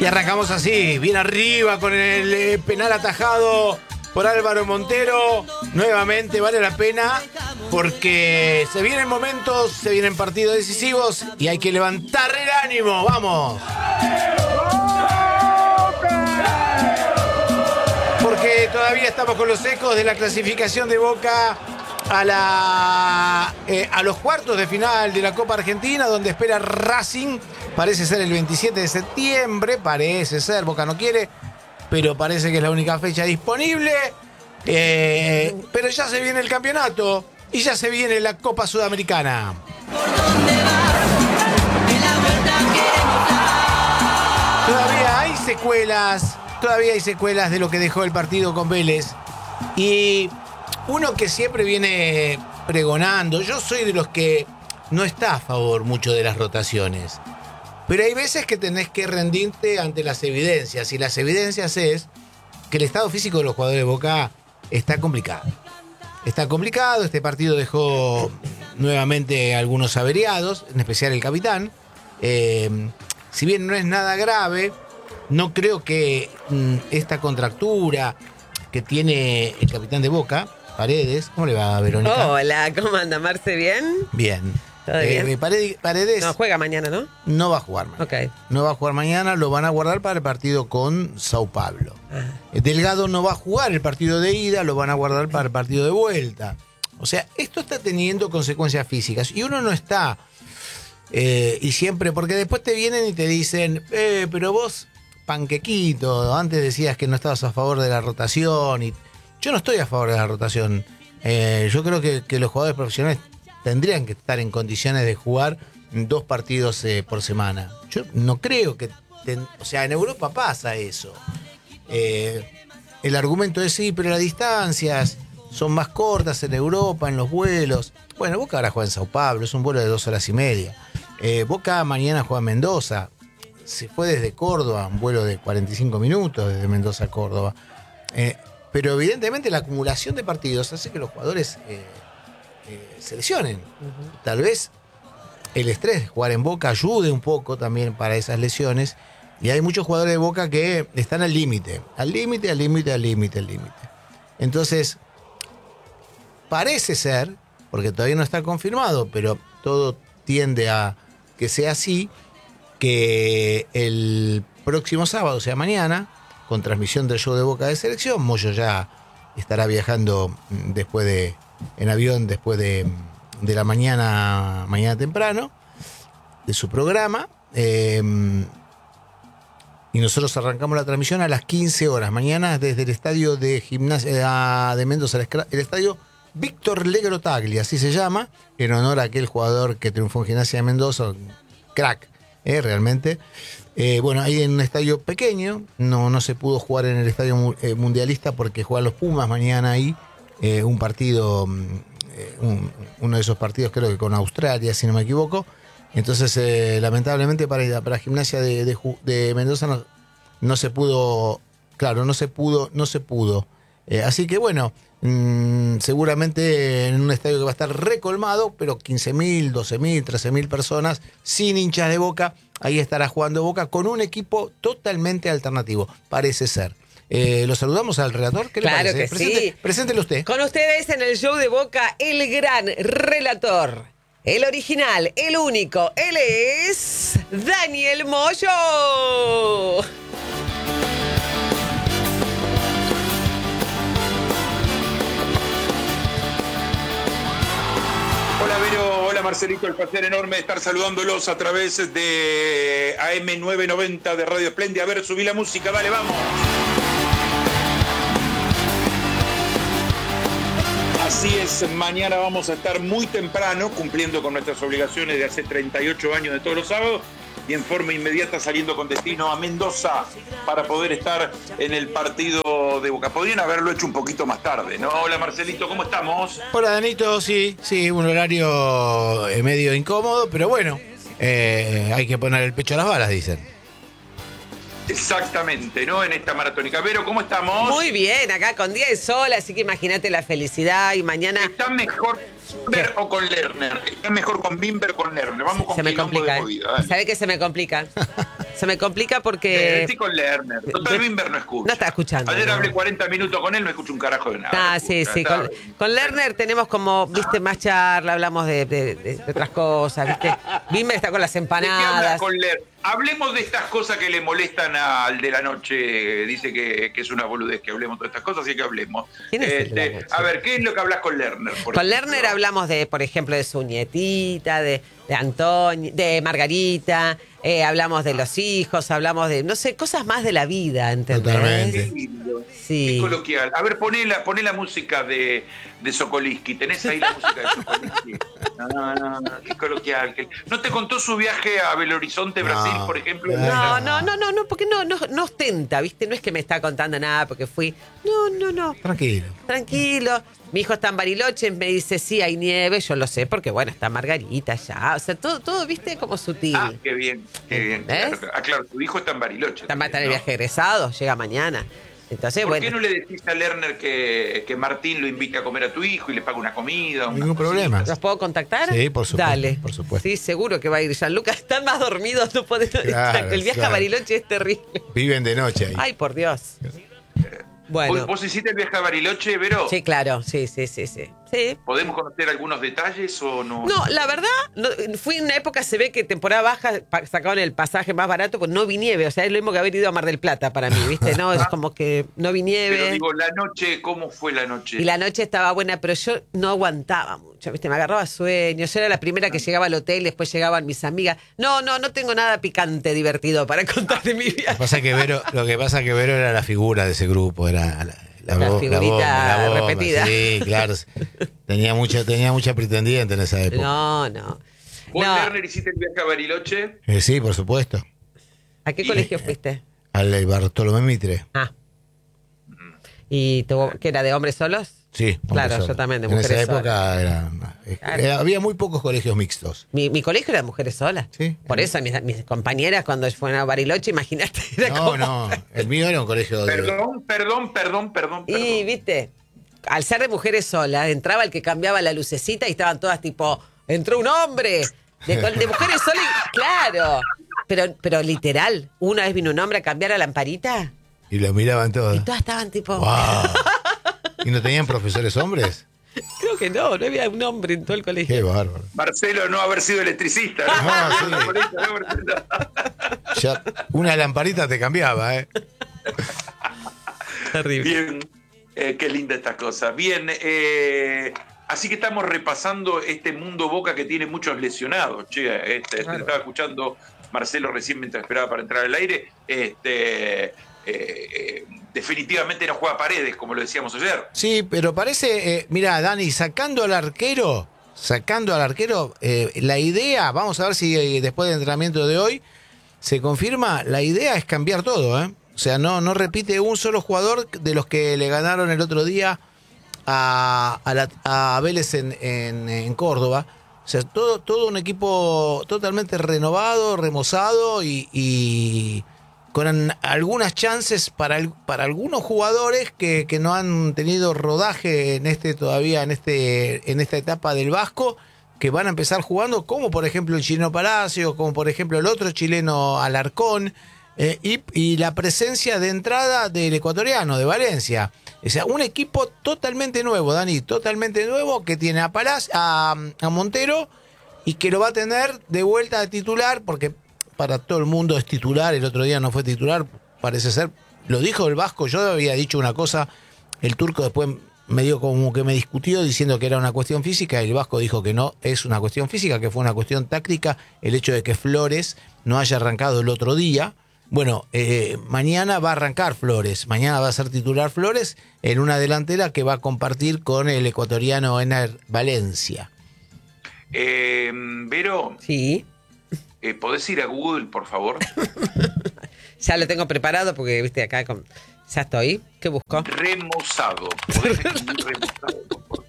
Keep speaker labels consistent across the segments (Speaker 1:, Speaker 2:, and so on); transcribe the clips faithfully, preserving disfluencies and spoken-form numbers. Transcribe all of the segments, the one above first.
Speaker 1: Y arrancamos así, bien arriba con el eh, penal atajado por Álvaro Montero. Nuevamente vale la pena porque se vienen momentos, se vienen partidos decisivos y hay que levantar el ánimo. ¡Vamos! Porque todavía estamos con los ecos de la clasificación de Boca a, la, eh, a los cuartos de final de la Copa Argentina, donde espera Racing. Parece ser el veintisiete de septiembre, parece ser, Boca no quiere, pero parece que es la única fecha disponible. Eh, pero ya se viene el campeonato y ya se viene la Copa Sudamericana. Todavía hay secuelas, todavía hay secuelas de lo que dejó el partido con Vélez. Y uno que siempre viene pregonando, yo soy de los que no está a favor mucho de las rotaciones. Pero hay veces que tenés que rendirte ante las evidencias. Y las evidencias es que el estado físico de los jugadores de Boca está complicado. Está complicado. Este partido dejó nuevamente algunos averiados, en especial el capitán. Eh, si bien no es nada grave, no creo que mm, esta contractura que tiene el capitán de Boca, Paredes. ¿Cómo le va, Verónica?
Speaker 2: Hola, ¿cómo anda, Marce? ¿Bien?
Speaker 1: Bien.
Speaker 2: ¿Todo bien?
Speaker 1: Eh, Paredes, Paredes
Speaker 2: no, juega mañana, ¿no?
Speaker 1: No va a jugar mañana.
Speaker 2: Ok.
Speaker 1: No va a jugar mañana, lo van a guardar para el partido con Sao Paulo.
Speaker 2: Ah.
Speaker 1: Delgado no va a jugar el partido de ida, lo van a guardar para el partido de vuelta. O sea, esto está teniendo consecuencias físicas y uno no está. Eh, y siempre, porque después te vienen y te dicen, eh, pero vos, panquequito, antes decías que no estabas a favor de la rotación. Y yo no estoy a favor de la rotación. Eh, yo creo que, que los jugadores profesionales tendrían que estar en condiciones de jugar dos partidos eh, por semana. Yo no creo que... Ten, o sea, en Europa pasa eso. Eh, el argumento es sí, pero las distancias son más cortas en Europa, en los vuelos. Bueno, Boca ahora juega en Sao Paulo, es un vuelo de dos horas y media. Eh, Boca mañana juega en Mendoza. Se fue desde Córdoba, un vuelo de cuarenta y cinco minutos desde Mendoza a Córdoba. Eh, pero evidentemente la acumulación de partidos hace que los jugadores... Eh, Eh, se lesionen. Uh-huh. Tal vez el estrés de jugar en Boca ayude un poco también para esas lesiones. Y hay muchos jugadores de Boca que están al límite. Al límite, al límite, al límite, al límite. Entonces, parece ser, porque todavía no está confirmado, pero todo tiende a que sea así, que el próximo sábado, o sea mañana, con transmisión del show de Boca de Selección, Moyo ya estará viajando después de en avión después de, de la mañana, mañana temprano, de su programa. Eh, y nosotros arrancamos la transmisión a las quince horas. Mañana desde el estadio de gimnasia de Mendoza, el estadio Víctor Legrotaglia, así se llama, en honor a aquel jugador que triunfó en Gimnasia de Mendoza, crack, eh, realmente. Eh, bueno, ahí en un estadio pequeño, no, no se pudo jugar en el estadio mundialista porque juegan los Pumas mañana ahí. Eh, un partido, eh, un, uno de esos partidos creo que con Australia, si no me equivoco. Entonces, eh, lamentablemente para, para Gimnasia de, de, de Mendoza no, no se pudo, claro, no se pudo, no se pudo. Eh, así que bueno, mmm, seguramente en un estadio que va a estar recolmado, pero quince mil, doce mil, trece mil personas, sin hinchas de Boca, ahí estará jugando Boca con un equipo totalmente alternativo, parece ser. Eh, ¿Lo saludamos al relator? ¿Qué
Speaker 2: claro
Speaker 1: le parece?
Speaker 2: Que
Speaker 1: Presente,
Speaker 2: sí.
Speaker 1: Preséntelo usted.
Speaker 2: Con ustedes en el show de Boca, el gran relator, el original, el único, él es Daniel Moyo.
Speaker 3: Hola Vero, hola Marcelito, el placer enorme de estar saludándolos a través de A M novecientos noventa de Radio Espléndida. A ver, subí la música, dale, vamos. Así es, mañana vamos a estar muy temprano, cumpliendo con nuestras obligaciones de hace treinta y ocho años de todos los sábados, y en forma inmediata saliendo con destino a Mendoza para poder estar en el partido de Boca. Podrían haberlo hecho un poquito más tarde, ¿no? Hola Marcelito, ¿cómo estamos?
Speaker 1: Hola Danito, sí, sí, un horario medio incómodo, pero bueno, eh, hay que poner el pecho a las balas, dicen.
Speaker 3: Exactamente, ¿no? En esta maratónica. Vero, ¿cómo estamos?
Speaker 2: Muy bien, acá con día de sol, así que imagínate la felicidad y mañana...
Speaker 3: ¿Está mejor Bimber o con Lerner? ¿Está mejor con Bimber o con Lerner? Vamos con
Speaker 2: se me
Speaker 3: quilombo
Speaker 2: complica,
Speaker 3: de
Speaker 2: ¿eh?
Speaker 3: movida, ¿eh?
Speaker 2: ¿Sabe que se me complica? Se me complica
Speaker 3: Eh,
Speaker 2: porque...
Speaker 3: estoy con Lerner. Total, Wimber no escucha.
Speaker 2: No está escuchando.
Speaker 3: Ayer
Speaker 2: ¿no?
Speaker 3: hablé cuarenta minutos con él, no escucho un carajo de nada.
Speaker 2: Ah,
Speaker 3: no
Speaker 2: sí,
Speaker 3: escucha,
Speaker 2: sí.
Speaker 3: está-
Speaker 2: Con, con Lerner tenemos como, viste, más charla, hablamos de, de- de- de otras cosas, viste. Wimber está con las
Speaker 3: ¿De qué hablas
Speaker 2: empanadas.
Speaker 3: con Lerner? Hablemos de estas cosas que le molestan al de la noche. Dice que, que es una boludez que hablemos de estas cosas, así que hablemos.
Speaker 2: ¿Quién es el de la
Speaker 3: Este,
Speaker 2: noche?
Speaker 3: a ver, ¿qué es lo que hablas con Lerner? por
Speaker 2: Con
Speaker 3: ejemplo?
Speaker 2: Lerner hablamos de, por ejemplo, de su nietita, de, de Antonio, de Margarita, eh, hablamos de los hijos, hablamos de, no sé, cosas más de la vida, ¿entendés?
Speaker 1: Totalmente.
Speaker 3: Qué lindo,
Speaker 2: Sí.
Speaker 3: qué coloquial. A ver, poné la, poné la música de, de Sokolinsky. ¿Tenés ahí la música de Sokolinsky? No, no, no, qué coloquial. qué- ¿No te contó su viaje a Belo Horizonte, Brasil,
Speaker 1: No.
Speaker 3: por ejemplo?
Speaker 2: No, no, no, no, no, porque no, no, no ostenta, ¿viste? No es que me está contando nada porque fui. No, no, no.
Speaker 1: Tranquilo.
Speaker 2: Tranquilo. Mi hijo está en Bariloche, me dice, sí, hay nieve, yo lo sé, porque bueno, está Margarita ya. O sea, todo, todo viste, como sutil.
Speaker 3: Ah, qué bien, qué bien.
Speaker 2: ¿Ves?
Speaker 3: Claro. Ah, claro, tu hijo está en Bariloche.
Speaker 2: Está, está en el
Speaker 3: también, ¿no?
Speaker 2: viaje egresado, llega mañana. Entonces,
Speaker 3: ¿Por
Speaker 2: bueno.
Speaker 3: qué no le decís a Lerner que, que Martín lo invite a comer a tu hijo y le paga una comida? una
Speaker 1: Ningún
Speaker 3: cosita?
Speaker 1: problema.
Speaker 2: ¿Los puedo contactar?
Speaker 1: Sí, por supuesto,
Speaker 2: Dale.
Speaker 1: por supuesto.
Speaker 2: Sí, seguro que va a ir. Gianluca, están más dormidos, no podés.
Speaker 1: Claro,
Speaker 2: el viaje
Speaker 1: claro.
Speaker 2: a Bariloche es terrible.
Speaker 1: Viven de noche ahí.
Speaker 2: Ay, por Dios.
Speaker 3: ¿Vos,
Speaker 2: Bueno.
Speaker 3: vos hiciste el viaje a Bariloche, Vero?
Speaker 2: Sí, claro, sí, sí, sí, sí. Sí.
Speaker 3: ¿Podemos conocer algunos detalles o no?
Speaker 2: No, la verdad, no, fui en una época, se ve que temporada baja pa- sacaban el pasaje más barato, pues no vi nieve. O sea, es lo mismo que haber ido a Mar del Plata para mí, ¿viste? No, es como que no vi nieve.
Speaker 3: Pero digo, la noche, ¿cómo fue la noche?
Speaker 2: Y la noche estaba buena, pero yo no aguantaba mucho, ¿viste? Me agarraba sueño. Yo era la primera que llegaba al hotel, después llegaban mis amigas. No, no, no tengo nada picante, divertido para contar de mi
Speaker 1: Lo que
Speaker 2: viaje.
Speaker 1: pasa que Vero, lo que pasa que Vero era la figura de ese grupo, era la, la,
Speaker 2: La
Speaker 1: bo-
Speaker 2: figurita
Speaker 1: bomba, la bomba,
Speaker 2: repetida.
Speaker 1: Sí, claro. Tenía mucha, tenía mucha pretendiente en esa época.
Speaker 2: No, no.
Speaker 3: ¿Vos,
Speaker 2: No.
Speaker 3: Lerner, hiciste el viaje a Bariloche?
Speaker 1: Eh, sí, por supuesto.
Speaker 2: ¿A qué
Speaker 3: Y-
Speaker 2: colegio fuiste?
Speaker 1: Al Bartolomé Mitre.
Speaker 2: Ah. ¿Y tuvo, que era de hombres solos?
Speaker 1: Sí.
Speaker 2: Claro,
Speaker 1: hombre,
Speaker 2: yo también, de
Speaker 1: En esa
Speaker 2: mujeres
Speaker 1: época era, eh,
Speaker 2: Claro.
Speaker 1: era- había muy pocos colegios mixtos.
Speaker 2: Mi, mi colegio era de mujeres solas.
Speaker 1: Sí.
Speaker 2: Por eso mis, mis compañeras cuando fueron a Bariloche, imagínate, era
Speaker 1: No,
Speaker 2: como...
Speaker 1: no. El mío era un colegio de.
Speaker 3: Perdón, perdón, perdón, perdón, perdón.
Speaker 2: Y, viste, al ser de mujeres solas, entraba el que cambiaba la lucecita y estaban todas tipo, entró un hombre. De, de mujeres solas, y- claro. Pero, pero literal, una vez vino un hombre a cambiar la lamparita
Speaker 1: Y lo miraban todos.
Speaker 2: y todas estaban tipo,
Speaker 1: ¡Wow! ¿Y no tenían profesores hombres?
Speaker 2: creo que no, no había un hombre en todo el colegio.
Speaker 1: Qué bárbaro.
Speaker 3: Marcelo, no haber sido electricista. ¿no?
Speaker 1: No, sí. Ya una lamparita te cambiaba, ¿eh?
Speaker 2: Terrible.
Speaker 3: Bien, eh, qué linda esta cosa. Bien, eh, así que estamos repasando este mundo Boca que tiene muchos lesionados. Che, este,
Speaker 2: Claro.
Speaker 3: estaba escuchando Marcelo recién mientras esperaba para entrar al aire. Este, eh, eh, definitivamente no juega Paredes, como lo decíamos ayer.
Speaker 1: Sí, pero parece, eh, mira, Dani, sacando al arquero, sacando al arquero, eh, la idea, vamos a ver si eh, después del entrenamiento de hoy se confirma, la idea es cambiar todo, ¿eh? O sea, no, no repite un solo jugador de los que le ganaron el otro día a, a, la- a Vélez en, en- en Córdoba. O sea, todo, todo un equipo totalmente renovado, remozado y, y con algunas chances para, el- para algunos jugadores que, que no han tenido rodaje en este todavía en este en esta etapa del Vasco, que van a empezar jugando, como por ejemplo el chileno Palacio, como por ejemplo el otro chileno Alarcón, eh, y, y la presencia de entrada del ecuatoriano, de Valencia. O sea, un equipo totalmente nuevo, Dani, totalmente nuevo, que tiene a Palacio, a, a Montero, y que lo va a tener de vuelta de titular, porque para todo el mundo es titular, el otro día no fue titular, parece ser, lo dijo el Vasco, yo había dicho una cosa, el turco después me dio como que me discutió diciendo que era una cuestión física, y el Vasco dijo que no es una cuestión física, que fue una cuestión táctica, el hecho de que Flores no haya arrancado el otro día. Bueno, eh, mañana va a arrancar Flores, mañana va a ser titular Flores en una delantera que va a compartir con el ecuatoriano Ener Valencia.
Speaker 3: Eh, Vero,
Speaker 2: Sí,
Speaker 3: eh, ¿podés ir a Google, por favor?
Speaker 2: ya lo tengo preparado porque, viste, acá con... ya estoy. ¿Qué busco?
Speaker 3: Remozado. ¿Podés escribir remozado, por favor?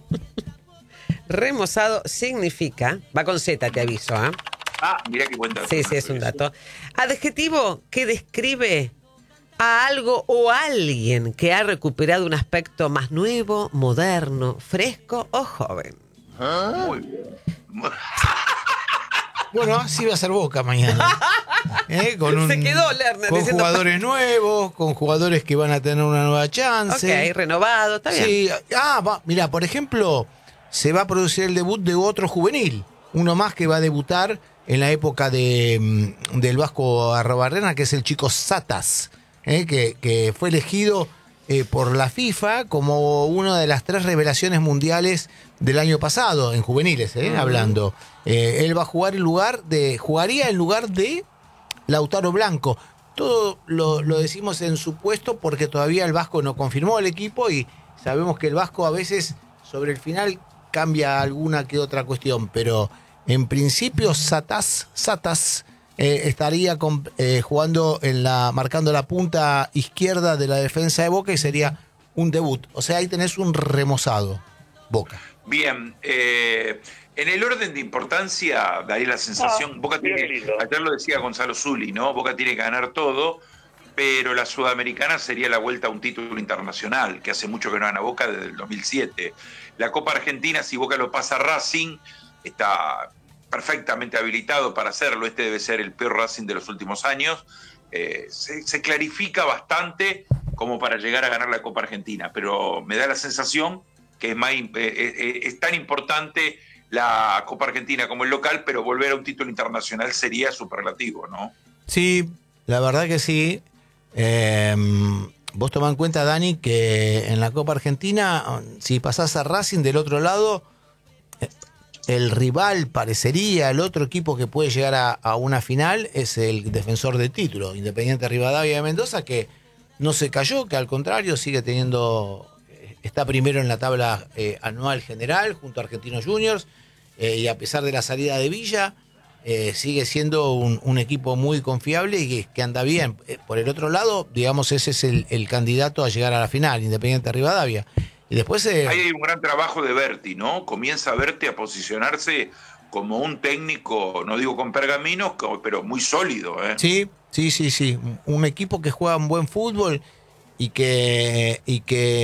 Speaker 2: Remozado significa, va con Z, te aviso, ¿ah?
Speaker 3: Ah, mirá qué buen dato.
Speaker 2: Sí, sí, es un dato. Adjetivo que describe a algo o a alguien que ha recuperado un aspecto más nuevo, moderno, fresco o joven.
Speaker 3: Muy bien.
Speaker 1: Bueno, así va a ser Boca mañana. ¿Eh? Con un,
Speaker 2: Se quedó Lerner
Speaker 1: con
Speaker 2: diciendo-
Speaker 1: jugadores nuevos, con jugadores que van a tener una nueva chance.
Speaker 2: Ok, renovado, está bien.
Speaker 1: Sí, ah, va, mira, por ejemplo, se va a producir el debut de otro juvenil, uno más que va a debutar en la época de, mm, del Vasco Arrobarrena, que es el chico Satas, eh, que, que fue elegido eh, por la FIFA como una de las tres revelaciones mundiales del año pasado, en juveniles, eh,
Speaker 2: Ujú.
Speaker 1: hablando. Eh, él va a jugar en lugar de, jugaría en lugar de Lautaro Blanco. Todo lo, lo decimos en supuesto porque todavía el Vasco no confirmó el equipo y sabemos que el Vasco a veces sobre el final cambia alguna que otra cuestión, pero en principio Satas, Satas eh, estaría con- eh, jugando en la, marcando la punta izquierda de la defensa de Boca y sería un debut. O sea, ahí tenés un remozado, Boca.
Speaker 3: Bien, eh, en el orden de importancia, daría la sensación,
Speaker 4: Ah,
Speaker 3: Boca
Speaker 4: bien
Speaker 3: tiene,
Speaker 4: lindo.
Speaker 3: ayer lo decía Gonzalo Zuli, ¿no? Boca tiene que ganar todo, pero la Sudamericana sería la vuelta a un título internacional, que hace mucho que no gana Boca desde el dos mil siete. La Copa Argentina, si Boca lo pasa a Racing, está perfectamente habilitado para hacerlo. Este debe ser el peor Racing de los últimos años. Eh, se, se clarifica bastante como para llegar a ganar la Copa Argentina, pero me da la sensación que es, más, eh, eh, es tan importante la Copa Argentina como el local, pero volver a un título internacional sería superlativo, ¿no?
Speaker 1: Sí, la verdad que sí. Eh, vos tomá en cuenta, Dani, que en la Copa Argentina, si pasás a Racing del otro lado, eh, el rival parecería, el otro equipo que puede llegar a, a una final es el defensor del título, Independiente Rivadavia de Mendoza, que no se cayó, que al contrario sigue teniendo, eh, está primero en la tabla eh, anual general junto a Argentinos Juniors, eh, y a pesar de la salida de Villa, eh, sigue siendo un, un equipo muy confiable y que, que anda bien. Eh, por el otro lado, digamos, ese es el, el candidato a llegar a la final, Independiente Rivadavia. Y después... eh,
Speaker 3: Ahí hay un gran trabajo de Berti, ¿no? Comienza Berti a posicionarse como un técnico, no digo con pergaminos, co- pero muy sólido, ¿eh?
Speaker 1: Sí, sí, sí, sí. Un equipo que juega un buen fútbol y que, y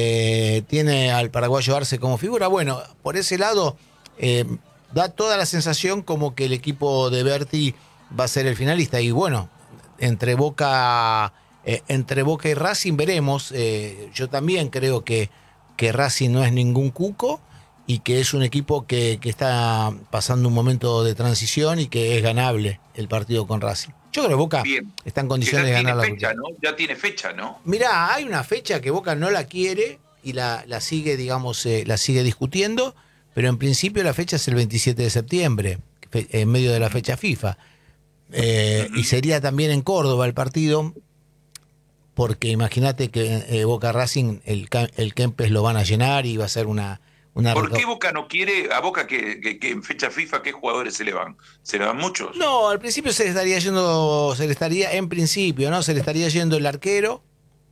Speaker 1: que tiene al paraguayo Arce como figura. Bueno, por ese lado, eh, da toda la sensación como que el equipo de Berti va a ser el finalista. Y bueno, entre Boca, eh, entre Boca y Racing veremos. Eh, yo también creo que, que Racing no es ningún cuco y que es un equipo que, que está pasando un momento de transición y que es ganable el partido con Racing. Yo creo que Boca
Speaker 3: Bien.
Speaker 1: está en
Speaker 3: Que
Speaker 1: condiciones
Speaker 3: ya
Speaker 1: de
Speaker 3: tiene
Speaker 1: ganar la
Speaker 3: fecha,
Speaker 1: Copa.
Speaker 3: ¿no? Ya tiene fecha, ¿no?
Speaker 1: Mirá, hay una fecha que Boca no la quiere y la, la sigue, digamos, eh, la sigue discutiendo, pero en principio la fecha es el veintisiete de septiembre, fe- en medio de la fecha FIFA. Eh, y sería también en Córdoba el partido, porque imagínate que eh, Boca Racing, el, ca- el Kempes lo van a llenar y va a ser una... una
Speaker 3: ¿Por
Speaker 1: reca-
Speaker 3: qué Boca no quiere, a Boca que, que- que en fecha FIFA, qué jugadores se le van? ¿Se le van muchos?
Speaker 1: No, al principio se le estaría yendo, se le estaría, en principio, ¿no? Se le estaría yendo el arquero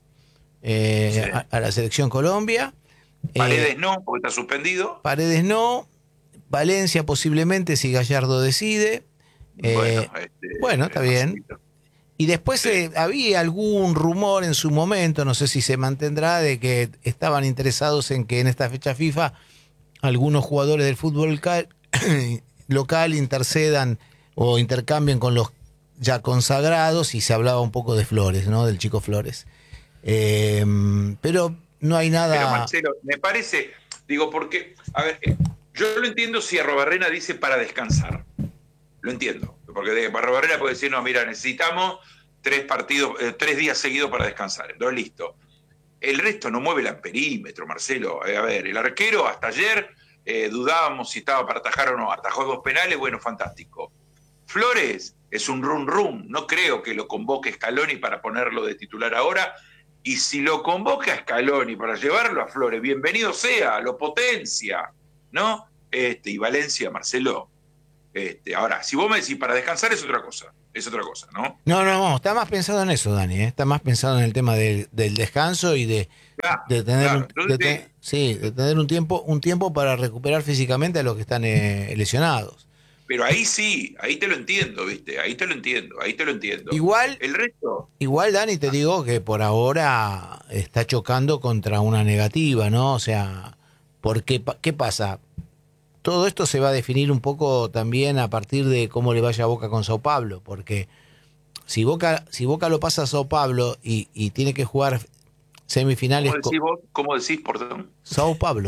Speaker 1: eh,
Speaker 3: Sí.
Speaker 1: a, a la selección Colombia.
Speaker 3: Paredes
Speaker 1: Eh,
Speaker 3: no, porque está suspendido.
Speaker 1: Paredes no. Valencia posiblemente si Gallardo decide. Eh,
Speaker 3: bueno, este,
Speaker 1: bueno, está
Speaker 3: eh,
Speaker 1: bien.
Speaker 3: facilita.
Speaker 1: Y después
Speaker 3: Sí.
Speaker 1: eh, había algún rumor en su momento, no sé si se mantendrá, de que estaban interesados en que en esta fecha FIFA algunos jugadores del fútbol cal- local intercedan o intercambien con los ya consagrados, y se hablaba un poco de Flores, ¿no? Del chico Flores. Eh, pero no hay nada...
Speaker 3: Pero Marcelo, me parece, digo, porque, a ver, eh, yo lo entiendo si Arrobarrena dice para descansar. Lo entiendo. Porque de Arrobarrena puede decir, no, mira, necesitamos tres partidos, eh, tres días seguidos para descansar. Entonces, listo. El resto no mueve el perímetro, Marcelo. Eh, a ver, el arquero hasta ayer eh, dudábamos si estaba para atajar o no. Atajó dos penales, bueno, fantástico. Flores es un run run. No creo que lo convoque Scaloni para ponerlo de titular ahora. Y si lo convoca a Scaloni para llevarlo a Flores, bienvenido sea, lo potencia, ¿no? Este, y Valencia, Marcelo. Este, ahora, si vos me decís para descansar es otra cosa, es otra cosa, ¿no?
Speaker 1: No, no, no, está más pensado en eso, Dani, ¿eh? Está más pensado en el tema del, del descanso y de,
Speaker 3: Claro,
Speaker 1: de tener
Speaker 3: claro.
Speaker 1: un,
Speaker 3: Entonces,
Speaker 1: de te- sí, de tener un tiempo, un tiempo para recuperar físicamente a los que están eh, lesionados.
Speaker 3: pero ahí sí, ahí te lo entiendo, ¿viste? Ahí te lo entiendo, ahí te lo entiendo.
Speaker 1: Igual,
Speaker 3: El resto,
Speaker 1: igual, Dani, te digo que por ahora está chocando contra una negativa, ¿no? O sea, porque, pa- ¿qué pasa? todo esto se va a definir un poco también a partir de cómo le vaya a Boca con Sao Paulo, porque si Boca, si Boca lo pasa a Sao Paulo y, y tiene que jugar semifinales...
Speaker 3: ¿Cómo decís vos? ¿Cómo decís, perdón?
Speaker 1: Sao Paulo.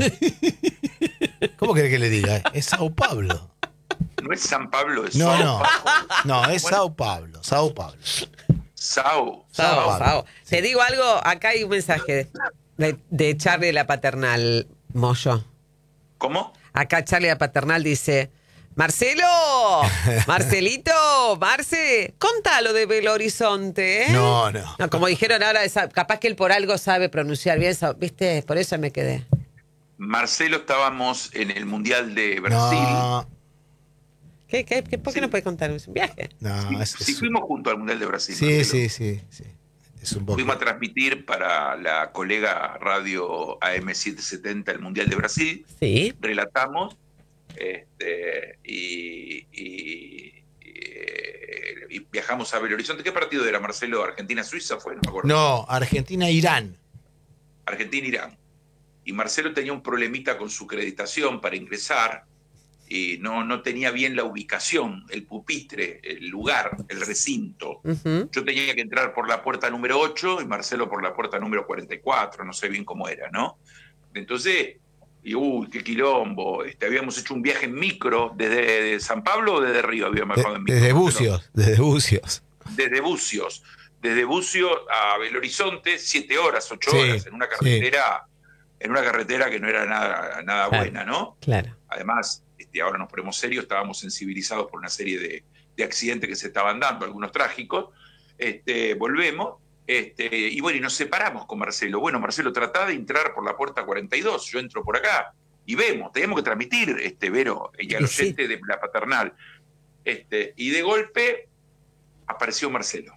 Speaker 1: ¿Cómo querés que le diga? Es Sao Paulo.
Speaker 3: No es San Pablo, es
Speaker 1: No,
Speaker 3: Sao
Speaker 1: no.
Speaker 3: Paulo.
Speaker 1: No, es
Speaker 3: Bueno.
Speaker 1: Sao Paulo. Sao Paulo.
Speaker 3: Sao.
Speaker 2: Sao,
Speaker 1: Sao.
Speaker 2: Sao. Te digo algo, acá hay un mensaje de, de Charlie de la Paternal, Moyo.
Speaker 3: ¿Cómo?
Speaker 2: Acá Charlie de la Paternal dice, Marcelo, Marcelito, Marce, contalo de Belo Horizonte, ¿eh?
Speaker 1: No, no.
Speaker 2: No, como dijeron ahora, esa- capaz que él por algo sabe pronunciar bien, sa- ¿viste? Por eso me quedé.
Speaker 3: Marcelo, estábamos en el Mundial de Brasil.
Speaker 1: No,
Speaker 2: ¿Qué, qué, qué, ¿Por qué
Speaker 3: Sí.
Speaker 2: no puede contar? ¿Es un viaje?
Speaker 1: no.
Speaker 3: Sí,
Speaker 1: es,
Speaker 3: sí,
Speaker 1: es-
Speaker 3: fuimos junto al Mundial de Brasil.
Speaker 1: sí,
Speaker 3: Marcelo.
Speaker 1: sí, sí, sí. Es un poco...
Speaker 3: Fuimos a transmitir para la colega radio A M setecientos setenta el Mundial de Brasil.
Speaker 2: Sí.
Speaker 3: Relatamos este, y, y- y- y viajamos a Belo Horizonte. ¿Qué partido era, Marcelo? ¿Argentina-Suiza fue? No me acuerdo.
Speaker 1: No, Argentina-Irán.
Speaker 3: Argentina-Irán. Y Marcelo tenía un problemita con su acreditación para ingresar y no, no tenía bien la ubicación, el pupitre, el lugar, el recinto.
Speaker 2: Ujú.
Speaker 3: Yo tenía que entrar por la puerta número ocho y Marcelo por la puerta número cuarenta y cuatro, no sé bien cómo era, ¿no? Entonces, y uy, qué quilombo. Este, habíamos hecho un viaje en micro desde San Pablo o desde Río habíamos
Speaker 1: De-
Speaker 3: viajado en micro.
Speaker 1: desde
Speaker 3: Pero-
Speaker 1: Bucios, desde Bucios.
Speaker 3: desde Bucios, desde Bucios a Belo Horizonte, siete horas, ocho
Speaker 1: Sí,
Speaker 3: horas, en una carretera, en una carretera que no era nada, nada
Speaker 2: Claro.
Speaker 3: buena, ¿no?
Speaker 2: Claro.
Speaker 3: Además, este, ahora nos ponemos serios, estábamos sensibilizados por una serie de, de accidentes que se estaban dando, algunos trágicos. Este, volvemos, este, y bueno, y nos separamos con Marcelo. Bueno, Marcelo, tratá de entrar por la puerta cuarenta y dos, yo entro por acá, y vemos, teníamos que transmitir, este, Vero, y al
Speaker 2: Y sí.
Speaker 3: oyente de la paternal. Este, y de golpe apareció Marcelo.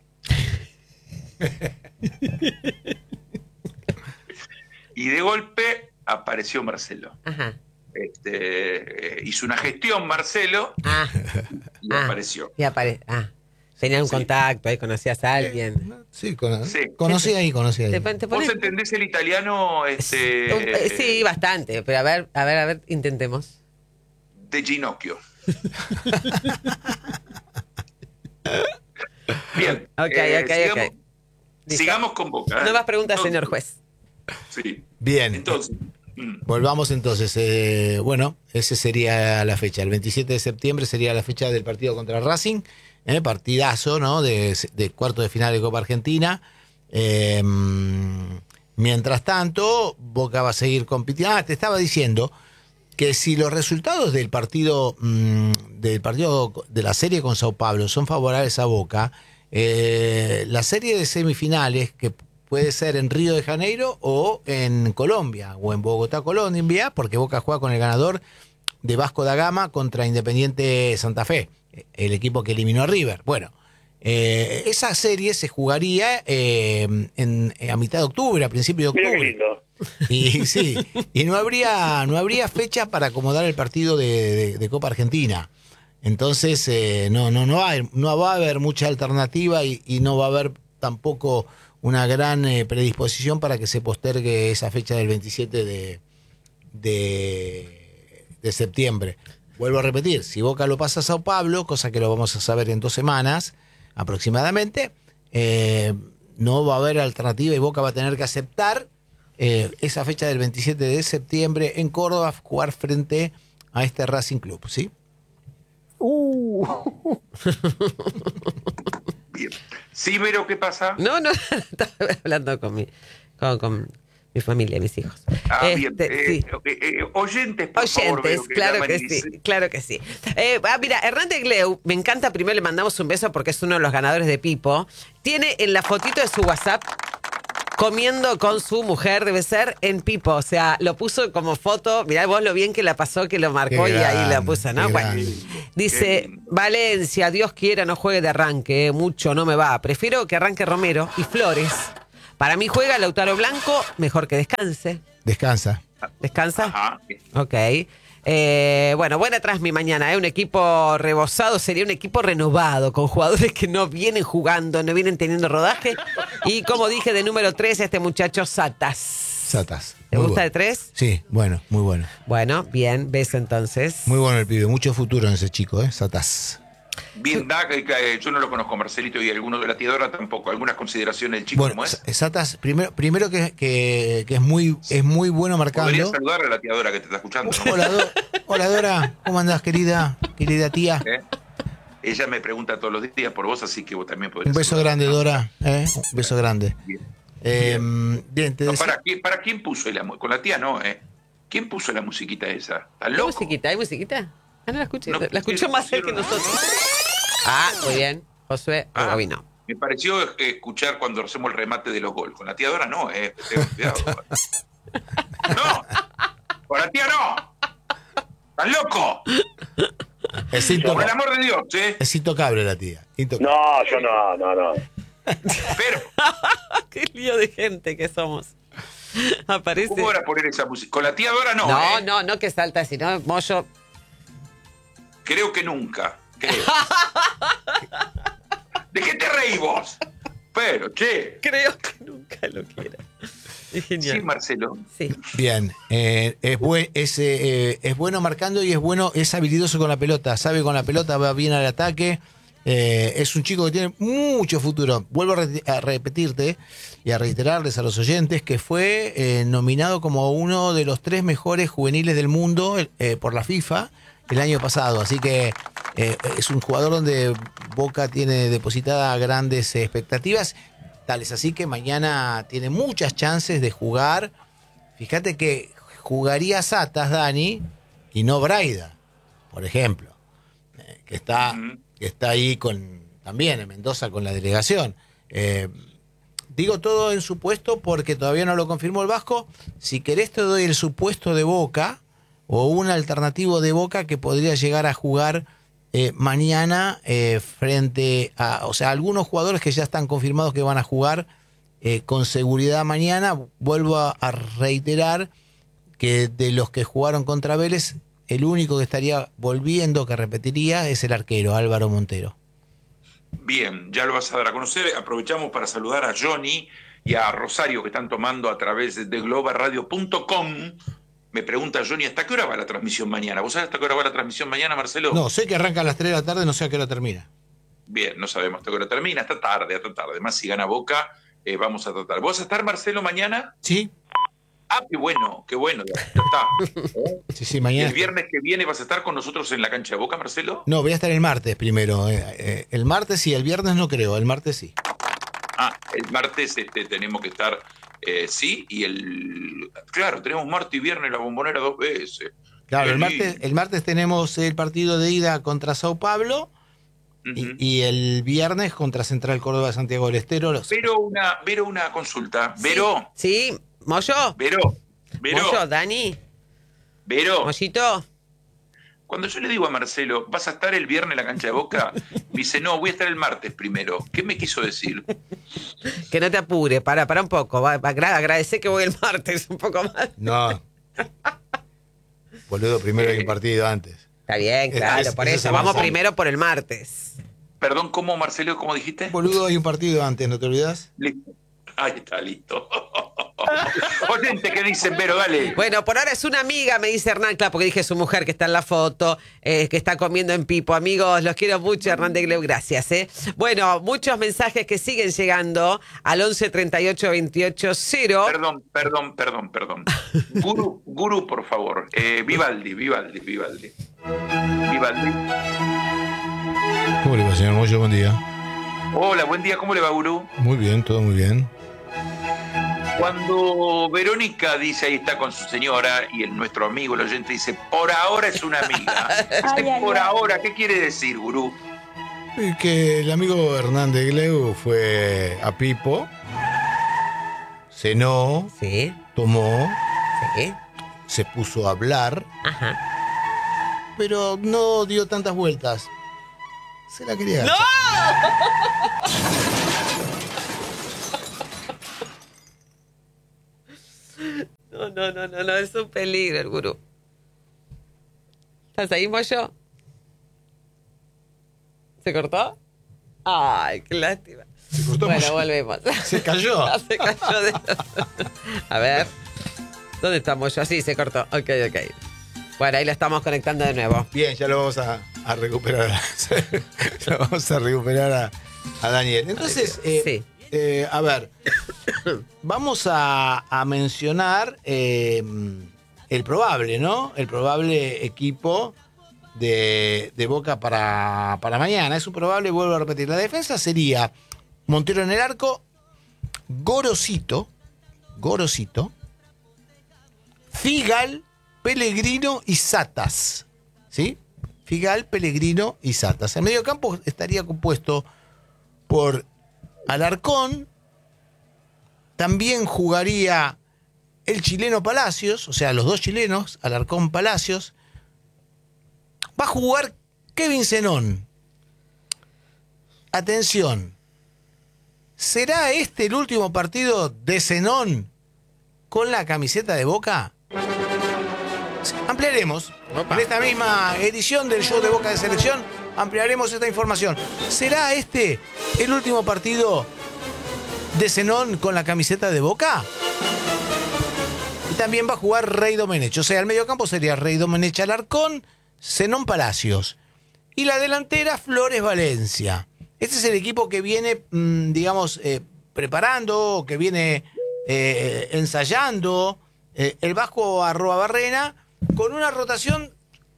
Speaker 3: Y de golpe apareció Marcelo.
Speaker 2: Ajá.
Speaker 3: Este, eh, hizo una gestión Marcelo
Speaker 2: Ah,
Speaker 3: y
Speaker 2: Ah.
Speaker 3: apareció.
Speaker 2: y apare ah. Tenía un
Speaker 3: Sí.
Speaker 2: contacto, ahí conocías a alguien.
Speaker 1: Sí, cono-
Speaker 3: Sí.
Speaker 1: conocí ahí, conocí ahí.
Speaker 2: Te, pon- te
Speaker 3: ¿Vos
Speaker 2: pones-
Speaker 3: entendés el italiano este,
Speaker 2: Un- eh, sí, bastante, pero a ver, a ver, a ver, intentemos.
Speaker 3: de Ginocchio? Bien.
Speaker 2: Ok,
Speaker 3: eh,
Speaker 2: ok,
Speaker 3: sigamos,
Speaker 2: ok. Listo.
Speaker 3: sigamos con Boca. ¿eh?
Speaker 2: No más preguntas,
Speaker 3: Entonces,
Speaker 2: señor juez.
Speaker 3: Sí.
Speaker 1: Bien.
Speaker 3: Entonces, mm,
Speaker 1: Volvamos entonces. eh, bueno, ese sería la fecha. El veintisiete de septiembre sería la fecha del partido contra Racing. eh, partidazo, ¿no? De, de cuarto de final de Copa Argentina. Eh, mientras tanto, Boca va a seguir compitiendo. Ah, te estaba diciendo que si los resultados del partido mm, del partido de la serie con Sao Paulo son favorables a Boca, eh, la serie de semifinales, que puede ser en Río de Janeiro o en Colombia, o en Bogotá, Colombia, porque Boca juega con el ganador de Vasco da Gama contra Independiente Santa Fe, el equipo que eliminó a River. Bueno, eh, esa serie se jugaría eh, en, a mitad de octubre, a principios de
Speaker 4: Mira qué
Speaker 1: octubre.
Speaker 4: lindo.
Speaker 1: Y sí, y no habría, no habría fecha para acomodar el partido de, de- de Copa Argentina. Entonces, eh, no, no, no, hay, no va a haber mucha alternativa y, y no va a haber tampoco una gran eh, predisposición para que se postergue esa fecha del veintisiete de, de, de septiembre. Vuelvo a repetir, si Boca lo pasa a Sao Paulo, cosa que lo vamos a saber en dos semanas aproximadamente, eh, no va a haber alternativa y Boca va a tener que aceptar eh, esa fecha del veintisiete de septiembre en Córdoba, jugar frente a este Racing Club, ¿sí?
Speaker 3: bien. Sí, Vero, ¿qué pasa?
Speaker 2: No, no, estaba hablando con mi, con, con mi familia, mis hijos.
Speaker 3: Ah,
Speaker 2: Este,
Speaker 3: bien. Eh,
Speaker 2: sí.
Speaker 3: eh, eh, oyentes, por favor,
Speaker 2: Oyentes,
Speaker 3: Vero, que
Speaker 2: claro
Speaker 3: llaman
Speaker 2: que
Speaker 3: y
Speaker 2: sí,
Speaker 3: dicen-
Speaker 2: claro que sí. Eh, ah, mira, Hernán de Gleu, me encanta, primero le mandamos un beso porque es uno de los ganadores de Pipo. Tiene en la fotito de su WhatsApp comiendo con su mujer, debe ser, en Pipo. O sea, lo puso como foto, mirá vos lo bien que la pasó, que lo marcó
Speaker 1: Qué
Speaker 2: y ahí
Speaker 1: grande,
Speaker 2: la puso, ¿no?
Speaker 1: qué
Speaker 2: Bueno,
Speaker 1: grande.
Speaker 2: dice,
Speaker 3: Qué lindo.
Speaker 2: Valencia, Dios quiera, no juegue de arranque, eh, mucho no me va. Prefiero que arranque Romero y Flores. Para mí juega Lautaro Blanco, mejor que descanse.
Speaker 1: Descansa.
Speaker 2: ¿Descansa?
Speaker 3: Ajá.
Speaker 2: Ok. Eh, bueno, buena Transmi mañana, ¿eh? Un equipo rebosado, sería un equipo renovado, con jugadores que no vienen jugando, no vienen teniendo rodaje. Y como dije, de número tres, este muchacho Satas.
Speaker 1: Satas.
Speaker 2: ¿Te
Speaker 1: Muy
Speaker 2: gusta
Speaker 1: bueno.
Speaker 2: de tres?
Speaker 1: Sí, bueno, muy bueno.
Speaker 2: Bueno, bien, beso entonces.
Speaker 1: Muy bueno el pibe, mucho futuro en ese chico, ¿eh? Satas.
Speaker 3: Bien, da, que- que yo no lo conozco, Marcelito, y alguno de la tiadora tampoco. ¿Algunas consideraciones del chico
Speaker 1: Bueno,
Speaker 3: cómo es?
Speaker 1: Satas, primero, primero que, que, que es muy es muy bueno
Speaker 3: Podría
Speaker 1: marcando.
Speaker 3: saludar a la tiadora que te está escuchando, ¿no?
Speaker 1: Hola, Do- Hola Dora, ¿cómo andás, querida? Querida tía.
Speaker 3: ¿Eh? Ella me pregunta todos los días por vos, así que vos también podrías
Speaker 1: Un beso
Speaker 3: saludar.
Speaker 1: grande, Dora. ¿eh? Un beso grande.
Speaker 3: Bien.
Speaker 1: Eh, bien, te
Speaker 3: No,
Speaker 1: decía-
Speaker 3: ¿para, quién, ¿Para quién puso la mu- Con la tía no, ¿eh? ¿Quién puso la musiquita esa? ¿Estás
Speaker 2: ¿Hay
Speaker 3: loco?
Speaker 2: musiquita? ¿Hay musiquita? Ah, no la escuché.
Speaker 3: No,
Speaker 2: la escuchó más él que
Speaker 3: pusieron-
Speaker 2: nosotros. Ah, muy bien. Josué
Speaker 3: Ah,
Speaker 2: Rubino.
Speaker 3: me pareció eh, escuchar cuando hacemos el remate de los goles. Con la tía Dora no, ¿eh? Ten cuidado. ¡No! ¡Con la tía no! ¡Estás loco!
Speaker 1: es,
Speaker 3: Por el
Speaker 1: intocable,
Speaker 3: amor de Dios, ¿eh?
Speaker 1: es intocable la tía. Intocable.
Speaker 4: No, yo no, no, no.
Speaker 3: Pero,
Speaker 2: Qué lío de gente que somos. Aparece.
Speaker 3: ¿cómo van a poner esa música? Con la tía Dora no,
Speaker 2: No,
Speaker 3: ¿eh?
Speaker 2: no, no que salta así, ¿no? Moyo.
Speaker 3: Creo que nunca. Creo. ¿De qué te reís vos? Pero, che.
Speaker 2: Creo que nunca lo quiera. Es genial.
Speaker 3: Sí, Marcelo.
Speaker 2: Sí.
Speaker 1: Bien, eh, es, buen, es, eh, es bueno marcando y es bueno, es habilidoso con la pelota, sabe con la pelota, va bien al ataque. Eh, es un chico que tiene mucho futuro. Vuelvo a, re- a repetirte y a reiterarles a los oyentes que fue eh, nominado como uno de los tres mejores juveniles del mundo eh, por la FIFA el año pasado. Así que eh, es un jugador donde Boca tiene depositada grandes expectativas. Tales así que mañana tiene muchas chances de jugar. Fíjate que jugaría Satas, Dani, y no Braida, por ejemplo, eh, que está,
Speaker 3: Ujú.
Speaker 1: que está ahí con también en Mendoza con la delegación. Eh, digo todo en supuesto porque todavía no lo confirmó el Vasco. Si querés te doy el supuesto de Boca o un alternativo de Boca que podría llegar a jugar eh, mañana eh, frente a, o sea, algunos jugadores que ya están confirmados que van a jugar eh, con seguridad mañana. Vuelvo a, a reiterar que de los que jugaron contra Vélez, el único que estaría volviendo, que repetiría, es el arquero Álvaro Montero.
Speaker 3: Bien, ya lo vas a dar a conocer. Aprovechamos para saludar a Johnny y a Rosario que están tomando a través de globaradio punto com. Me pregunta Johnny, ¿hasta qué hora va la transmisión mañana? ¿Vos sabés hasta qué hora va la transmisión mañana, Marcelo?
Speaker 1: No, sé que arranca a las tres de la tarde, no sé a qué hora termina.
Speaker 3: Bien, no sabemos hasta qué hora termina. Hasta tarde, hasta tarde. Además, si gana Boca, eh, vamos a tratar. ¿Vos vas a estar, Marcelo, mañana?
Speaker 1: Sí,
Speaker 3: Ah, qué bueno, qué bueno. Ya está. ¿Eh?
Speaker 1: sí, sí,
Speaker 3: ¿Y
Speaker 1: mañana.
Speaker 3: el viernes que viene vas a estar con nosotros en la cancha de Boca, Marcelo?
Speaker 1: No, voy a estar el martes primero. eh, eh, el martes sí, el viernes no creo, el martes sí.
Speaker 3: Ah, el martes este, tenemos que estar, eh, sí, y el... Claro, tenemos martes y viernes la Bombonera dos veces.
Speaker 1: Claro,
Speaker 3: Qué
Speaker 1: el martes,
Speaker 3: lindo.
Speaker 1: el martes tenemos el partido de ida contra Sao Paulo y,
Speaker 3: Ujú.
Speaker 1: y el viernes contra Central Córdoba de Santiago del Estero. Los-
Speaker 3: Vero, una, Vero, una consulta. Vero,
Speaker 2: Sí, Moyo.
Speaker 3: Vero, Vero,
Speaker 2: Moyo, Dani.
Speaker 3: Vero.
Speaker 2: Mollito.
Speaker 3: Cuando yo le digo a Marcelo, ¿vas a estar el viernes en la cancha de Boca? Me dice, no, voy a estar el martes primero. ¿Qué me quiso decir?
Speaker 2: Que no te apure, para, para un poco. Va, va, agra- agradecé que voy el martes un poco más.
Speaker 1: No. Boludo, primero hay un partido antes.
Speaker 2: Está bien,
Speaker 1: Es-
Speaker 2: claro,
Speaker 1: es-
Speaker 2: por
Speaker 1: eso
Speaker 2: eso.
Speaker 1: se
Speaker 2: Vamos
Speaker 1: avanza.
Speaker 2: primero por el martes.
Speaker 3: Perdón, ¿cómo, Marcelo? ¿Cómo dijiste?
Speaker 1: Boludo, hay un partido antes, ¿no te olvidas?
Speaker 3: Listo. Ahí está, listo. Oyente, ¿qué dicen, Vero? Dale.
Speaker 2: Bueno, por ahora es una amiga, me dice Hernán, claro, porque dije su mujer que está en la foto, eh, que está comiendo en Pipo. Amigos, los quiero mucho, Hernán de Gleu, gracias. ¿eh? Bueno, muchos mensajes que siguen llegando al once treinta y ocho veintiocho cero.
Speaker 3: Perdón, perdón, perdón, perdón. Guru, Guru, por favor. Eh, Vivaldi, Vivaldi, Vivaldi. Vivaldi.
Speaker 1: ¿Cómo le va, señor Moyo? Buen día.
Speaker 3: Hola, buen día, ¿cómo le va, Guru?
Speaker 1: Muy bien, todo muy bien.
Speaker 3: Cuando Verónica dice, ahí está con su señora, y el nuestro amigo, el oyente, dice, por ahora es una amiga.
Speaker 5: Ay, ay,
Speaker 3: por
Speaker 5: ay.
Speaker 3: ahora, ¿qué quiere decir, Gurú?
Speaker 1: Y que el amigo Hernán de Gleu fue a Pipo, cenó,
Speaker 2: Sí,
Speaker 1: tomó,
Speaker 2: sí.
Speaker 1: se puso a hablar,
Speaker 2: Ajá.
Speaker 1: pero no dio tantas vueltas. Se la quería
Speaker 2: ¡No!
Speaker 1: agachar.
Speaker 2: No, no, no, no, no, es un peligro el gurú. ¿Estás ahí, Moyo? ¿Se cortó? Ay, qué lástima.
Speaker 1: Se cortó
Speaker 2: Bueno,
Speaker 1: mucho.
Speaker 2: volvemos.
Speaker 1: Se cayó.
Speaker 2: Se cayó de... A ver. ¿Dónde estamos? Ya sí, se cortó. Ok, ok. Bueno, ahí lo estamos conectando de nuevo.
Speaker 1: Bien, ya lo vamos a, a recuperar. Lo vamos a recuperar a, a Daniel. Entonces, eh,
Speaker 2: Sí.
Speaker 1: eh, a ver, vamos a, a mencionar eh, el probable, ¿no? El probable equipo de, de Boca para, para mañana. Es un probable, vuelvo a repetir. La defensa sería Montero en el arco, Gorosito, Gorosito, Figal, Pellegrino y Satas. ¿Sí? Figal, Pellegrino y Satas. El mediocampo estaría compuesto por Alarcón. También jugaría el chileno Palacios, o sea, los dos chilenos, Alarcón, Palacios. Va a jugar Kevin Zenón. Atención. ¿Será este el último partido de Zenón con la camiseta de Boca? Ampliaremos.
Speaker 2: Opa.
Speaker 1: En esta misma edición del show de Boca de Selección, ampliaremos esta información. ¿Será este el último partido de Zenón con la camiseta de Boca? Y también va a jugar Rey Domenech. O sea, el mediocampo sería Rey Domenech, Alarcón, Zenón Palacios. Y la delantera, Flores Valencia. Este es el equipo que viene, mmm, digamos, eh, preparando, que viene eh, ensayando eh, el Vasco Arroabarrena con una rotación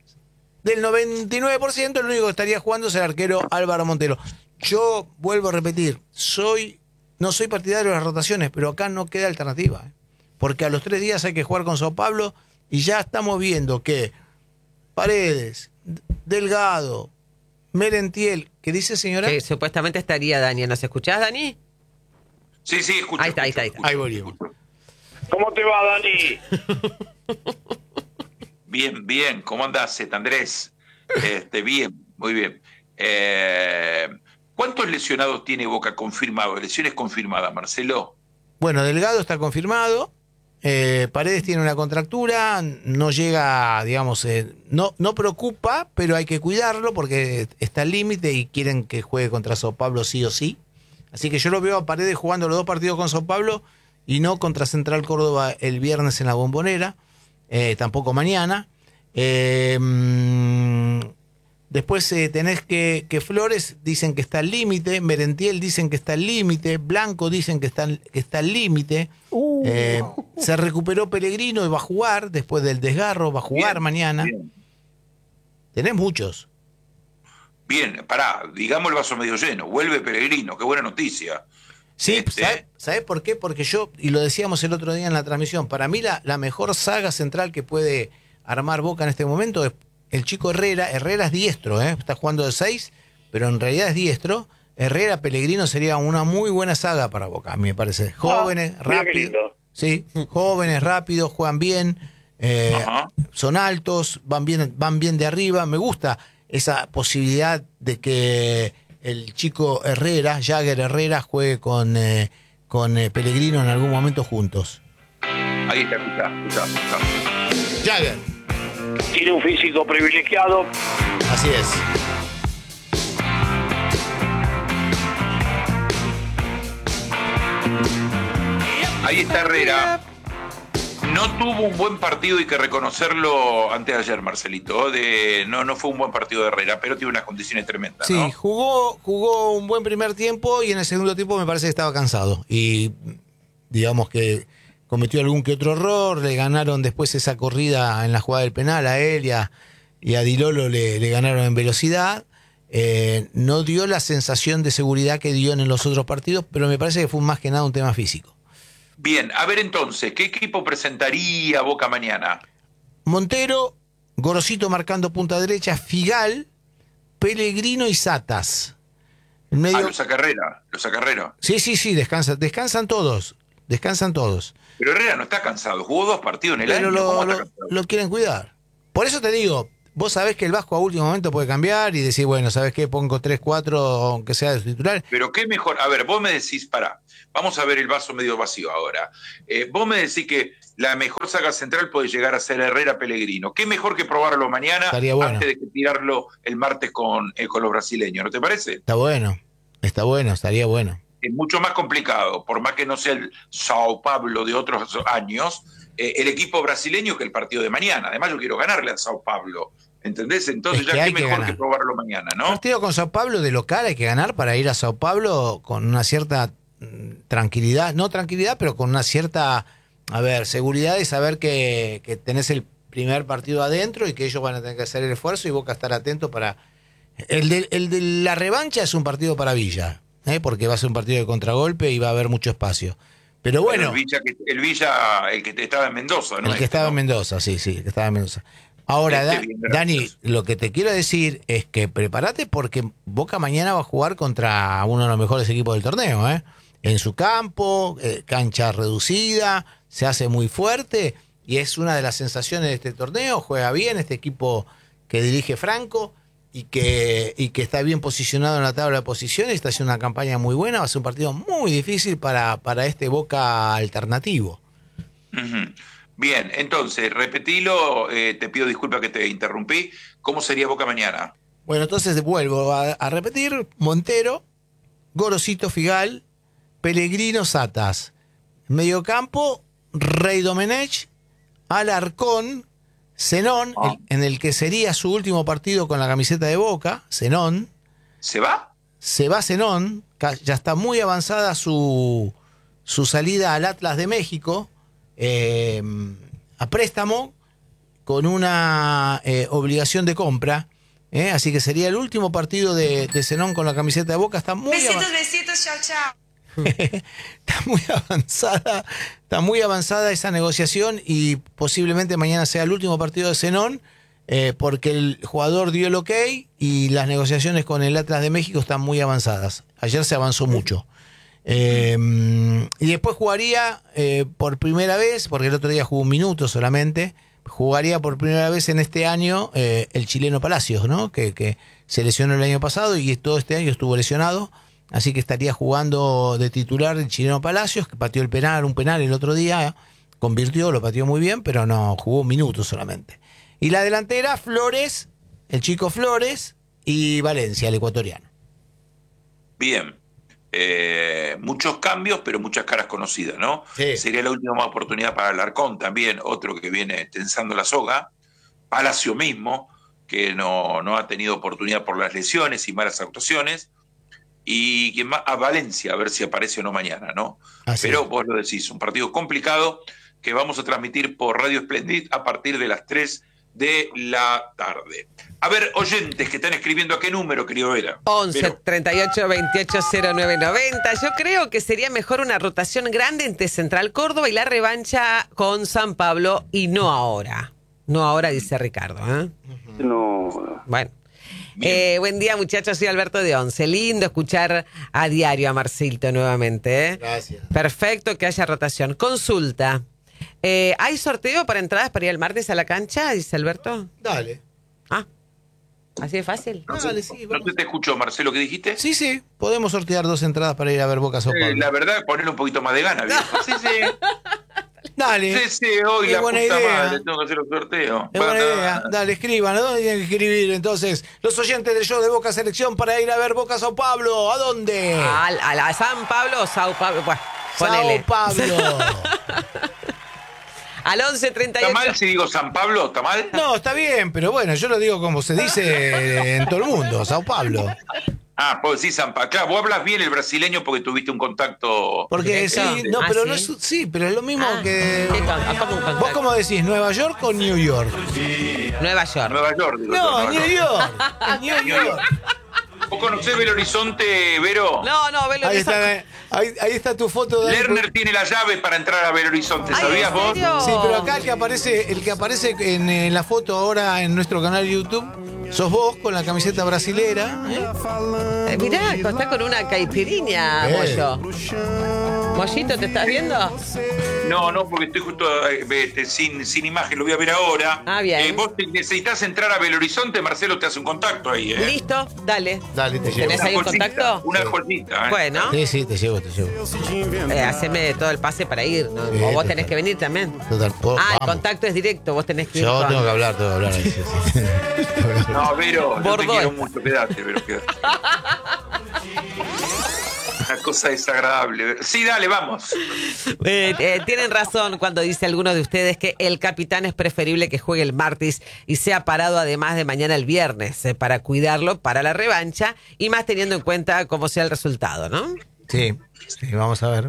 Speaker 1: del noventa y nueve por ciento. El único que estaría jugando es el arquero Álvaro Montero. Yo vuelvo a repetir, soy no soy partidario de las rotaciones, pero acá no queda alternativa. ¿eh? Porque a los tres días hay que jugar con Sao Paulo y ya estamos viendo que Paredes, Delgado, Merentiel, ¿qué dice, señora?
Speaker 2: Que supuestamente estaría Dani. ¿Nos escuchás, Dani?
Speaker 3: Sí, sí, escucho.
Speaker 2: Ahí está, ahí
Speaker 3: escucho,
Speaker 2: está, ahí está.
Speaker 1: Ahí volvimos.
Speaker 4: ¿Cómo te va, Dani?
Speaker 3: Bien, bien. ¿Cómo andás, Zeta Andrés? Este, bien, muy bien. Eh, ¿Cuántos lesionados tiene Boca confirmados? Lesiones confirmadas, Marcelo.
Speaker 1: Bueno, Delgado está confirmado. Eh, Paredes tiene una contractura, no llega, digamos, eh, no, no preocupa, pero hay que cuidarlo porque está al límite y quieren que juegue contra Sao Paulo sí o sí. Así que yo lo veo a Paredes jugando los dos partidos con Sao Paulo y no contra Central Córdoba el viernes en la Bombonera, eh, tampoco mañana. Eh, mm, después eh, tenés que, que Flores dicen que está al límite, Merentiel dicen que está al límite, Blanco dicen que está, que está al límite.
Speaker 4: Uh.
Speaker 1: Eh, se recuperó Pellegrino y va a jugar después del desgarro, va a jugar
Speaker 3: Bien,
Speaker 1: mañana.
Speaker 3: Bien,
Speaker 1: Tenés muchos.
Speaker 3: bien, pará, digamos el vaso medio lleno. Vuelve Pellegrino, qué buena noticia.
Speaker 1: Sí,
Speaker 3: Este-
Speaker 1: ¿sabés sabe por qué? Porque yo, y lo decíamos el otro día en la transmisión, para mí la, la mejor saga central que puede armar Boca en este momento es el chico Herrera. Herrera es diestro, ¿eh? Está jugando de seis, pero en realidad es diestro. Herrera, Pellegrino sería una muy buena saga para Boca, a mí me parece. Jóvenes,
Speaker 4: Ah, mira qué
Speaker 1: rápidos.
Speaker 4: lindo.
Speaker 1: Sí, jóvenes, rápidos, juegan bien, eh,
Speaker 3: Ajá.
Speaker 1: son altos, van bien, van bien de arriba. Me gusta esa posibilidad de que el chico Herrera, Jagger Herrera, juegue con, eh, con eh, Pellegrino en algún momento juntos.
Speaker 3: Ahí está, escuchá, escuchá, escuchá.
Speaker 1: Jagger,
Speaker 4: Tiene un físico privilegiado.
Speaker 1: así es.
Speaker 3: Ahí está Herrera. No tuvo un buen partido, hay que reconocerlo antes de ayer, Marcelito. De, no, no fue un buen partido de Herrera, pero tiene unas condiciones tremendas,
Speaker 1: Sí,
Speaker 3: ¿no?
Speaker 1: jugó, jugó un buen primer tiempo y en el segundo tiempo me parece que estaba cansado. Y digamos que cometió algún que otro error, le ganaron después esa corrida en la jugada del penal a él y a, y a Di Lolo le, le ganaron en velocidad. Eh, no dio la sensación de seguridad que dio en los otros partidos, pero me parece que fue más que nada un tema físico.
Speaker 3: Bien, a ver entonces, ¿qué equipo presentaría Boca mañana?
Speaker 1: Montero, Gorosito marcando punta derecha, Figal, Pellegrino y Satas. En medio...
Speaker 3: Ah, lo saca Herrera, lo saca Herrera.
Speaker 1: Sí, sí, sí, descansan, descansan todos, descansan todos.
Speaker 3: Pero Herrera no está cansado, jugó dos partidos en el
Speaker 1: Pero
Speaker 3: año.
Speaker 1: lo,
Speaker 3: ¿Cómo está
Speaker 1: lo-
Speaker 3: cansado?
Speaker 1: lo quieren cuidar. Por eso te digo, vos sabés que el Vasco a último momento puede cambiar y decir, bueno, ¿sabés qué? Pongo tres cuatro, aunque sea de titular.
Speaker 3: Pero qué mejor, a ver, vos me decís, pará, vamos a ver el vaso medio vacío ahora. Eh, vos me decís que la mejor saga central puede llegar a ser Herrera Pellegrino. ¿Qué mejor que probarlo mañana
Speaker 1: Estaría bueno.
Speaker 3: antes de que tirarlo el martes con, eh, con los brasileños? ¿No te parece?
Speaker 1: Está bueno, está bueno, estaría bueno.
Speaker 3: Es mucho más complicado, por más que no sea el Sao Paulo de otros años, eh, el equipo brasileño que el partido de mañana. Además, yo quiero ganarle a Sao Paulo. ¿Entendés? Entonces
Speaker 1: Es que
Speaker 3: ya
Speaker 1: hay
Speaker 3: qué
Speaker 1: que
Speaker 3: mejor
Speaker 1: ganar.
Speaker 3: que probarlo mañana, ¿no?
Speaker 1: Partido con Sao Paulo de local hay que ganar para ir a Sao Paulo con una cierta mm, tranquilidad, no tranquilidad, pero con una cierta, a ver, seguridad de saber que, que tenés el primer partido adentro y que ellos van a tener que hacer el esfuerzo y Boca estar atento para... El de, el de la revancha es un partido para Villa, ¿eh? Porque va a ser un partido de contragolpe y va a haber mucho espacio. Pero bueno...
Speaker 3: Pero el, Villa, que- el Villa, el que estaba en Mendoza, ¿no?
Speaker 1: El que estaba
Speaker 3: ¿no?
Speaker 1: en Mendoza, sí, sí, el que estaba en Mendoza. Ahora,
Speaker 3: Este
Speaker 1: Da-
Speaker 3: bien,
Speaker 1: Dani,
Speaker 3: gracias.
Speaker 1: lo que te quiero decir es que prepárate porque Boca mañana va a jugar contra uno de los mejores equipos del torneo, ¿eh? En su campo, eh, cancha reducida, se hace muy fuerte y es una de las sensaciones de este torneo. Juega bien este equipo que dirige Franco y que, y que está bien posicionado en la tabla de posiciones, está haciendo una campaña muy buena, va a ser un partido muy difícil para, para este Boca alternativo.
Speaker 3: Ujú. Bien, entonces, repetilo, eh, te pido disculpas que te interrumpí. ¿Cómo sería Boca mañana?
Speaker 1: Bueno, entonces vuelvo a, a repetir: Montero, Gorosito Figal, Pellegrino Satas. Mediocampo, Rey Domenech, Alarcón, Zenón,
Speaker 3: Ah.
Speaker 1: el- en el que sería su último partido con la camiseta de Boca, Zenón.
Speaker 3: ¿Se va?
Speaker 1: Se va Zenón, ca- ya está muy avanzada su, su salida al Atlas de México, eh, a préstamo, con una eh, obligación de compra. ¿eh? Así que sería el último partido de, de Zenón con la camiseta de Boca. Está muy
Speaker 5: Besitos,
Speaker 1: avan-
Speaker 5: besitos, chao, chao.
Speaker 1: está muy avanzada, está muy avanzada esa negociación y posiblemente mañana sea el último partido de Zenón, eh, porque el jugador dio el ok y las negociaciones con el Atlas de México están muy avanzadas. Ayer se avanzó mucho. Eh, y después jugaría eh, por primera vez, porque el otro día jugó un minuto solamente, jugaría por primera vez en este año eh, el chileno Palacios, ¿no? Que, que se lesionó el año pasado y todo este año estuvo lesionado. Así que estaría jugando de titular el chileno Palacios, que pateó el penal, un penal el otro día, convirtió, lo pateó muy bien, pero no, jugó un minuto solamente. Y la delantera, Flores, el chico Flores y Valencia, el ecuatoriano.
Speaker 3: Bien. Eh, muchos cambios, pero muchas caras conocidas, ¿no?
Speaker 1: Sí.
Speaker 3: Sería la última oportunidad para Alarcón también, otro que viene tensando la soga. Palacio mismo, que no, no ha tenido oportunidad por las lesiones y malas actuaciones. Y quien más, a Valencia, a ver si aparece o no mañana, ¿no?
Speaker 1: Así
Speaker 3: Pero
Speaker 1: es.
Speaker 3: vos lo decís, un partido complicado que vamos a transmitir por Radio Splendid a partir de las tres de la tarde. A ver, oyentes que están escribiendo, ¿a qué número, querido Vera?
Speaker 2: once,
Speaker 3: Vero.
Speaker 2: treinta y ocho, veintiocho, cero nueve noventa. Yo creo que sería mejor una rotación grande entre Central Córdoba y la revancha con San Pablo y no ahora. No ahora, dice Ricardo. ¿eh?
Speaker 4: No.
Speaker 2: Bueno. Eh, buen día, muchachos. Soy Alberto de Once. Lindo escuchar a diario a Marcilto nuevamente. ¿eh?
Speaker 1: Gracias.
Speaker 2: Perfecto que haya rotación. Consulta. Eh, ¿Hay sorteo para entradas para ir el martes a la cancha? Dice Alberto.
Speaker 1: Dale.
Speaker 2: Ah, así de fácil.
Speaker 3: No,
Speaker 1: Dale,
Speaker 3: sé,
Speaker 1: sí,
Speaker 3: no
Speaker 1: vamos.
Speaker 3: sé, te escucho, Marcelo, ¿qué dijiste?
Speaker 1: Sí, sí, podemos sortear dos entradas para ir a ver Boca Sao
Speaker 3: Eh,
Speaker 1: Paulo.
Speaker 3: la verdad, ponerle un poquito más de gana, viejo. Sí, sí.
Speaker 1: Dale.
Speaker 3: Sí, sí, hoy
Speaker 1: Qué
Speaker 3: la
Speaker 1: buena
Speaker 3: puta
Speaker 1: idea.
Speaker 3: madre, tengo que hacer un sorteo.
Speaker 1: Es buena
Speaker 3: Bueno,
Speaker 1: idea. Dale, escriban. ¿A dónde tienen que escribir entonces los oyentes del show de Boca Selección para ir a ver Boca Sao Paulo? ¿A dónde?
Speaker 2: ¿A, a la San Pablo o Sao Pablo? Bueno,
Speaker 1: Sao
Speaker 2: ponele.
Speaker 1: Paulo.
Speaker 2: Al once, treinta y
Speaker 3: ¿Está
Speaker 2: ocho.
Speaker 3: mal si digo San Pablo? ¿Está mal?
Speaker 1: No, está bien, pero bueno, yo lo digo como se dice en todo el mundo, Sao Paulo.
Speaker 3: Ah, pues sí, San Pablo. Claro, vos hablas bien el brasileño porque tuviste un contacto.
Speaker 1: Porque sí,
Speaker 2: Directo.
Speaker 1: no,
Speaker 2: Ah,
Speaker 1: pero
Speaker 2: ¿sí?
Speaker 1: no es, sí, pero es lo mismo
Speaker 2: Ah,
Speaker 1: que...
Speaker 2: ¿qué con- ah, ¿cómo un contacto?
Speaker 1: ¿Vos cómo decís, Nueva York o New York?
Speaker 2: Nueva York.
Speaker 3: Nueva York. digo yo,
Speaker 1: No,
Speaker 3: Nueva
Speaker 1: New
Speaker 3: York.
Speaker 1: York. New York.
Speaker 3: ¿Vos conocés Belo Horizonte, Vero?
Speaker 2: No, no, velo.
Speaker 1: Ahí está, eh, ahí, ahí está tu foto de...
Speaker 3: Lerner tiene la llave para entrar a Belo Horizonte,
Speaker 2: Ay,
Speaker 3: ¿sabías
Speaker 2: ¿en
Speaker 3: vos?
Speaker 2: serio?
Speaker 1: Sí, pero acá el que aparece, el que aparece en, en la foto ahora en nuestro canal de YouTube, sos vos con la camiseta brasilera. ¿eh?
Speaker 2: Eh, mirá, está con una caipirinha,
Speaker 1: Eh.
Speaker 2: Moyo. Mollito, ¿te estás viendo?
Speaker 3: No, no, porque estoy justo eh, este, sin, sin imagen, lo voy a ver ahora.
Speaker 2: Ah, bien.
Speaker 3: Eh, vos te- necesitas entrar a Belo Horizonte, Marcelo te hace un contacto ahí, ¿eh?
Speaker 2: Listo, dale.
Speaker 1: Dale, te llevo.
Speaker 2: ¿Tenés ahí un
Speaker 3: joyita,
Speaker 2: contacto?
Speaker 3: Una joyita, ¿eh?
Speaker 2: Bueno,
Speaker 1: Sí, sí, te llevo, te llevo.
Speaker 2: eh, haceme todo el pase para ir, ¿no?
Speaker 1: Sí,
Speaker 2: O vos
Speaker 1: te-
Speaker 2: tenés que venir también.
Speaker 1: Total, po-
Speaker 2: Ah, el
Speaker 1: vamos.
Speaker 2: contacto es directo, vos tenés que ir
Speaker 1: Yo
Speaker 2: con-
Speaker 1: tengo que hablar, tengo que hablar ahí. Sí, sí.
Speaker 3: No, Vero, yo te
Speaker 2: Bordeaux.
Speaker 3: quiero mucho, quédate, Vero, quédate. Una cosa desagradable. Sí, dale, vamos.
Speaker 2: Eh, eh, tienen razón cuando dice alguno de ustedes que el capitán es preferible que juegue el martes y sea parado además de mañana el viernes eh, para cuidarlo para la revancha y más teniendo en cuenta cómo sea el resultado, ¿no?
Speaker 1: Sí, sí, vamos a ver.